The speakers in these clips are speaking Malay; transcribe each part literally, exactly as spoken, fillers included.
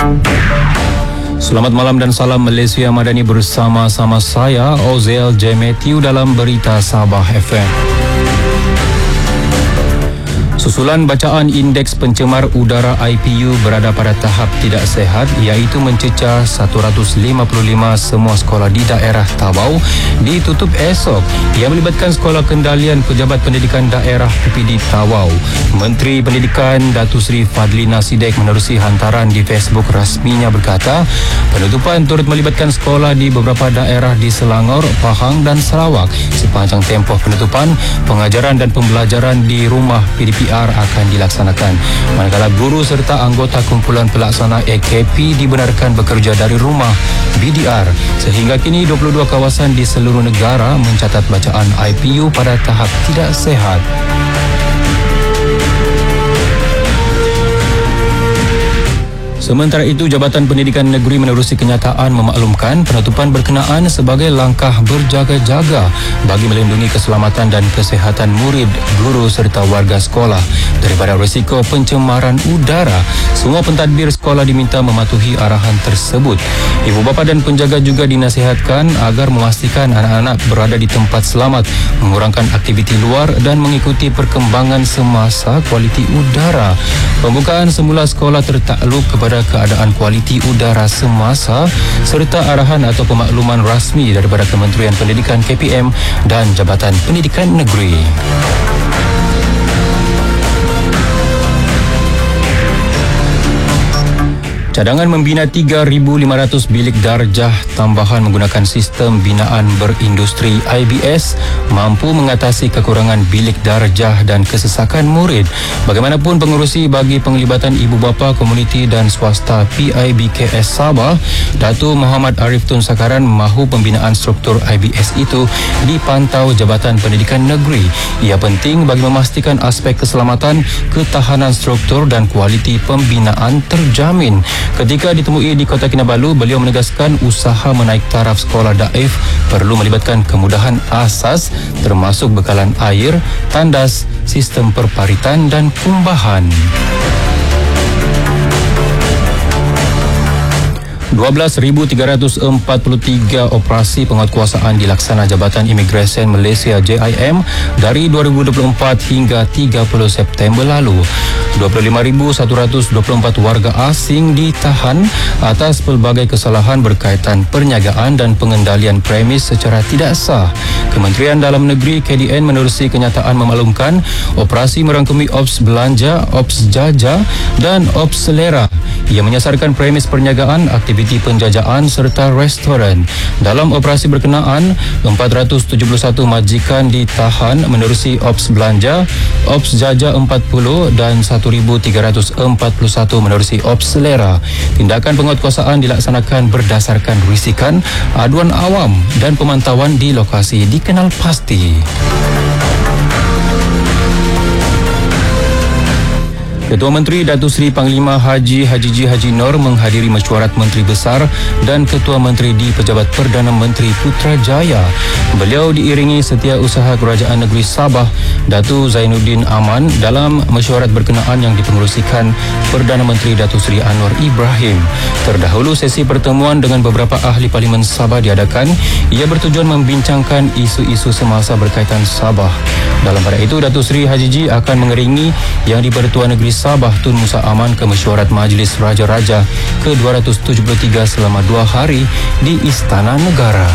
Selamat malam dan salam Malaysia Madani bersama-sama saya Ozel J. Matthew dalam Berita Sabah F M. Susulan bacaan Indeks Pencemar Udara I P U berada pada tahap tidak sihat iaitu mencecah seratus lima puluh lima semua sekolah di daerah Tawau ditutup esok yang melibatkan Sekolah Kendalian Pejabat Pendidikan Daerah P P D Tawau. Menteri Pendidikan Datuk Seri Fadlina Sidek menerusi hantaran di Facebook rasminya berkata penutupan turut melibatkan sekolah di beberapa daerah di Selangor, Pahang dan Sarawak. Sepanjang tempoh penutupan, pengajaran dan pembelajaran di rumah P D P R akan dilaksanakan. Manakala guru serta anggota kumpulan pelaksana A K P dibenarkan bekerja dari rumah B D R. Sehingga kini dua puluh dua kawasan di seluruh negara mencatat bacaan I P U pada tahap tidak sihat. Sementara itu, Jabatan Pendidikan Negeri menerusi kenyataan memaklumkan penutupan berkenaan sebagai langkah berjaga-jaga bagi melindungi keselamatan dan kesihatan murid, guru serta warga sekolah daripada risiko pencemaran udara. Semua pentadbir sekolah diminta mematuhi arahan tersebut. Ibu bapa dan penjaga juga dinasihatkan agar memastikan anak-anak berada di tempat selamat, mengurangkan aktiviti luar dan mengikuti perkembangan semasa kualiti udara. Pembukaan semula sekolah tertakluk kepada keadaan kualiti udara semasa serta arahan atau pemakluman rasmi daripada Kementerian Pendidikan K P M dan Jabatan Pendidikan Negeri. Cadangan membina tiga ribu lima ratus bilik darjah tambahan menggunakan sistem binaan berindustri I B S mampu mengatasi kekurangan bilik darjah dan kesesakan murid. Bagaimanapun, pengerusi bagi penglibatan ibu bapa, komuniti dan swasta P I B K S Sabah, Datuk Muhammad Arif Tun Sakaran, mahu pembinaan struktur I B S itu dipantau Jabatan Pendidikan Negeri. Ia penting bagi memastikan aspek keselamatan, ketahanan struktur dan kualiti pembinaan terjamin. Ketika ditemui di Kota Kinabalu, beliau menegaskan usaha menaik taraf sekolah daif perlu melibatkan kemudahan asas termasuk bekalan air, tandas, sistem perparitan dan kumbahan. dua belas ribu tiga ratus empat puluh tiga operasi penguatkuasaan dilaksana Jabatan Imigresen Malaysia J I M dari dua ribu dua puluh empat hingga tiga puluh September lalu. dua puluh lima ribu seratus dua puluh empat warga asing ditahan atas pelbagai kesalahan berkaitan perniagaan dan pengendalian premis secara tidak sah. Kementerian Dalam Negeri K D N menerusi kenyataan memaklumkan operasi merangkumi Ops Belanja, Ops Jaja dan Ops Selera. Ia menyasarkan premis perniagaan, aktiviti penjajaan serta restoran. Dalam operasi berkenaan, empat ratus tujuh puluh satu majikan ditahan menerusi Ops Belanja, Ops Jaja empat puluh dan satu ribu tiga ratus empat puluh satu menerusi Ops Selera. Tindakan penguatkuasaan dilaksanakan berdasarkan risikan, aduan awam dan pemantauan di lokasi dikenal pasti. Ketua Menteri Datuk Seri Panglima Haji Haji G. Haji Nor menghadiri mesyuarat Menteri Besar dan Ketua Menteri di Pejabat Perdana Menteri Putrajaya. Beliau diiringi Setiausaha Kerajaan Negeri Sabah Datuk Zainuddin Aman dalam mesyuarat berkenaan yang dipengerusikan Perdana Menteri Datuk Seri Anwar Ibrahim. Terdahulu sesi pertemuan dengan beberapa ahli Parlimen Sabah diadakan. Ia bertujuan membincangkan isu-isu semasa berkaitan Sabah. Dalam pada itu, Datuk Seri Haji G akan mengiringi Yang di-Pertua Negeri Sabah Tun Musa Aman ke mesyuarat Majlis Raja-Raja ke dua ratus tujuh puluh tiga selama dua hari di Istana Negara.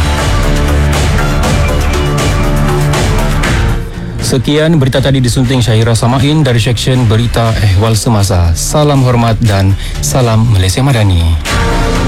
Sekian berita tadi disunting Syahira Samain dari Seksyen Berita Ehwal Semasa. Salam hormat dan salam Malaysia Madani.